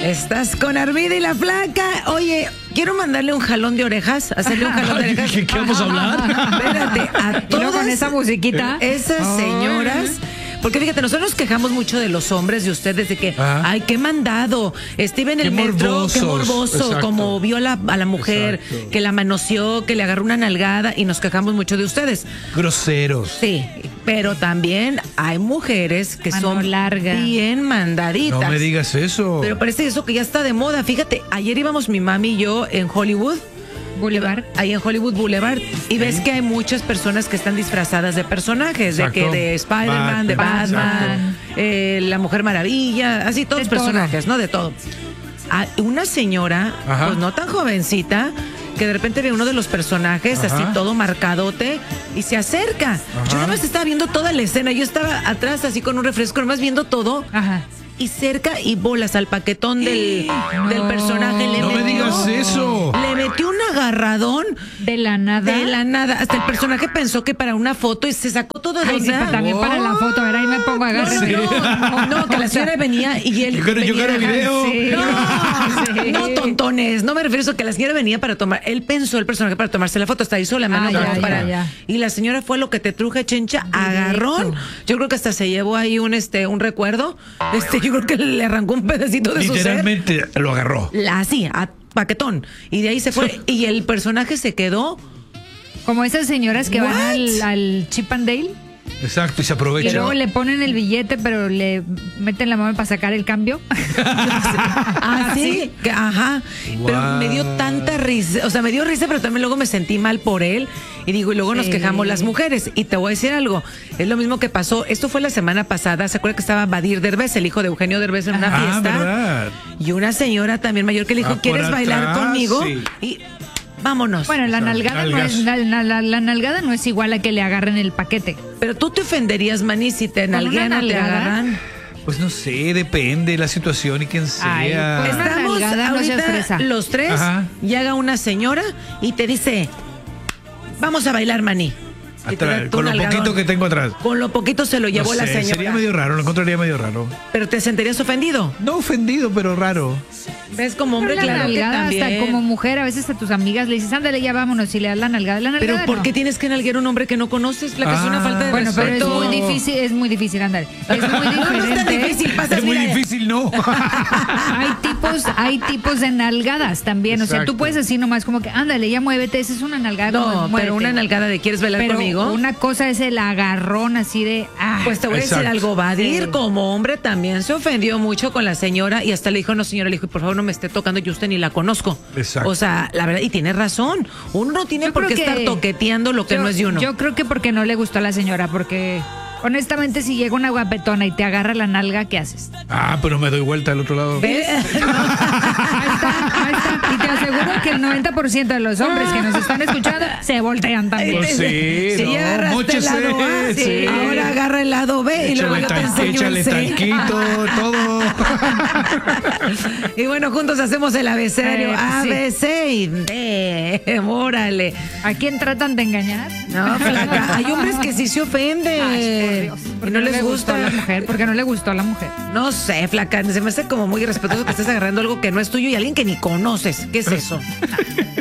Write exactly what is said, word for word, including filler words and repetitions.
Estás con Armida y la Flaca. Oye, quiero mandarle un jalón de orejas, hacerle un jalón de orejas. ¿Qué, qué vamos a hablar? Espérate, a todas con esa musiquita. esas señoras. Porque fíjate, nosotros nos quejamos mucho de los hombres, de ustedes, de que, Ajá. ay, qué mandado, Steve en el Qué metro, morbosos. qué morboso, Exacto. como vio a la, a la mujer, Exacto. que la manoseó, que le agarró una nalgada, y nos quejamos mucho de ustedes. Groseros. Sí, pero también hay mujeres que Mano son larga. bien mandaditas. No me digas eso. Pero parece eso que ya está de moda. Fíjate, ayer íbamos mi mami y yo en Hollywood. Boulevard. Ahí en Hollywood Boulevard. Y ves que hay muchas personas que están disfrazadas de personajes. Exacto. De que de Spider-Man, de Batman. Batman, eh, la Mujer Maravilla, así todos De personajes, ¿no? De todo. Ah, una señora, Ajá. pues no tan jovencita, que de repente ve uno de los personajes Ajá. así todo marcadote y se acerca. Yo nada más estaba viendo toda la escena. Yo estaba atrás así con un refresco, nomás viendo todo. Ajá. Y cerca y bolas al paquetón del, del personaje. Le No me metió- digas eso. Le metió un agarradón De la nada. de la nada. Hasta el personaje pensó que para una foto y se sacó todo de Ay, o sí, sea, pa- también para la foto. A ver, ahí me pongo a No, agarrar. no, no, no, que la señora venía y él. Yo quiero- yo quiero venía- video. Sí. No, Sí. no, tontones. No me refiero a eso, que la señora venía para tomar. Él pensó el personaje para tomarse la foto. Hasta hizo la mano Ah, como ya, para. ya, ya. Y la señora fue lo que te truje, chencha, agarrón. Yo creo que hasta se llevó ahí un este un recuerdo. Este, yo creo que le arrancó un pedacito de su ser. Literalmente lo agarró. La así, a paquetón. Y de ahí se fue. Y el personaje se quedó. Como esas señoras que van What? al, al Chip and Dale Exacto, y se y aprovecha. luego le ponen el billete, pero le meten la mano para sacar el cambio. Así, que, ajá. Pero Wow. me dio tanta risa, o sea, me dio risa, pero también luego me sentí mal por él. Y digo, y luego nos Sí. quejamos las mujeres. Y te voy a decir algo, es lo mismo que pasó, esto fue la semana pasada, ¿se acuerda que estaba Badir Derbez, el hijo de Eugenio Derbez en una Ah, fiesta? ¿verdad? Y una señora también mayor que le dijo, Ah, por ¿quieres bailar atrás, conmigo? sí. Y vámonos. Bueno, la Exacto. nalgada, no Nalgas. es, la, la- la- la nalgada no es igual a que le agarren el paquete. Pero tú te ofenderías, Manny, si te una nalguean o te nalgada? agarran. Pues no sé, depende de la situación y quién sea. Ay, pues Una Estamos nalgada no seas ahorita fresa. los tres, Ajá. llega una señora y te dice, vamos a bailar, Manny. Y te da Atrás, tu con lo nalgadón. poquito que tengo atrás. Con lo poquito se lo llevó No la sé, señora. sería medio raro, lo encontraría medio raro. Pero te sentirías ofendido. No ofendido, pero raro. ¿Ves? Como hombre, Pero la claro que nalgada, también. hasta como mujer, a veces a tus amigas le dices, ándale, ya vámonos, y le das la nalgada. La nalgada Pero ¿por no. qué tienes que nalguear a un hombre que no conoces? La que es una Ah, falta de Bueno, pero es respeto. muy difícil, es muy difícil, ándale. Es muy No, no es tan diferente. difícil, pasas, Es muy mira, difícil, ¿no? Hay tipos, hay tipos de nalgadas también. O sea, Exacto. tú puedes así nomás como que, ándale, ya muévete, esa es una nalgada. No, como, pero muévete. una nalgada de ¿quieres bailar Pero conmigo? una cosa es el agarrón así de, ah, Pues te voy a decir Exacto. algo, Badir, Sí. como hombre también se ofendió mucho con la señora y hasta le dijo, no señora, le dijo, por favor no me esté tocando, yo usted ni la conozco. Exacto. O sea, la verdad, y tiene razón, uno no tiene Yo por qué creo estar que- toqueteando lo que yo- no es de uno. Yo creo que porque no le gustó a la señora, porque honestamente si llega una guapetona y te agarra la nalga, ¿qué haces? Ah, pero me doy vuelta al otro lado. ¿Ves? Ahí está, ahí está. Y te aseguro que el noventa por ciento de los hombres que nos están escuchando se voltean también. Pues sí, Si no, ya agarraste el móchese, lado A, sí. ahora agarra el lado B y luego Échale, yo te tan- enseño échale el C. tanquito, todo. Y bueno, juntos hacemos el abecedario Eh, A, sí. B, C y D. Órale. ¿A quién tratan de engañar? No, flaca. Hay hombres que sí se ofenden. Ay, por Dios. Y ¿Por no qué les le gustó gusta. a la mujer? Porque no le gustó a la mujer. No sé, flaca. Se me hace como muy irrespetuoso que estés agarrando algo que no es tuyo y alguien que ni conoces. ¿Qué es eso?